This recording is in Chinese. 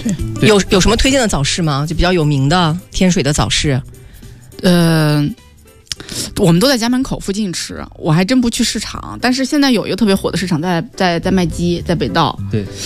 对，有什么推荐的早市吗？就比较有名的天水的早市。 我们都在家门口附近吃，我还真不去市场。但是现在有一个特别火的市场在麦基，在北道。 对，